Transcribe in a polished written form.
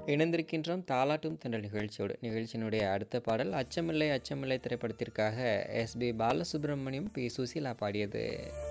இணைந்திருக்கின்றோம் தாலாட்டும் தென்றல் நிகழ்ச்சியோடு. நிகழ்ச்சியினுடைய அடுத்த பாடல் அச்சமில்லை அச்சமில்லை திரைப்படத்திற்காக எஸ்பி பாலசுப்ரமணியம், பி சுசீலா பாடியது.